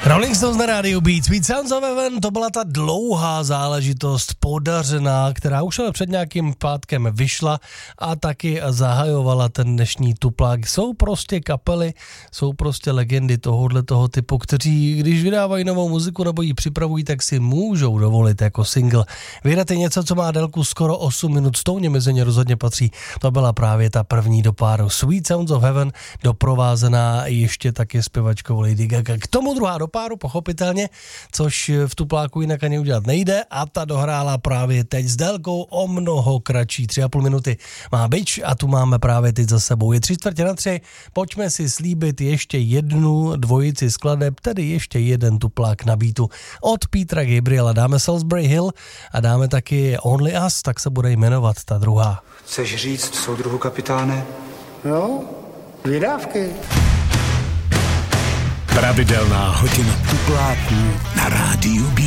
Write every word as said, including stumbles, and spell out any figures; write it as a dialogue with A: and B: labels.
A: Rolling Stones na rádiu Beat, Sweet Sounds of Heaven, to byla ta dlouhá záležitost, podařená, která už ale před nějakým pátkem vyšla a taky zahajovala ten dnešní tuplák. Jsou prostě kapely, jsou prostě legendy tohohle toho typu, kteří, když vydávají novou muziku nebo ji připravují, tak si můžou dovolit jako single vydat něco, co má délku skoro osm minut, stouně mezi ně rozhodně patří. To byla právě ta první do páru Sweet Sounds of Heaven, doprovázená ještě taky zpěvačkou Lady Gaga. K tomu druhá do páru, pochopitelně, což v tupláku jinak ani udělat nejde, a ta dohrála právě teď s délkou o mnoho kratší, tři a půl minuty má bič a tu máme právě teď za sebou. Je tři čtvrtě na tři, pojďme si slíbit ještě jednu dvojici skladeb, tedy ještě jeden tuplák na beatu od Petra Gabriela. Dáme Salisbury Hill a dáme taky Only Us, tak se bude jmenovat ta druhá.
B: Chceš říct soudruhu kapitáne?
C: Jo, vydávky.
D: Pravidelná hodina tupláků na rádiu B.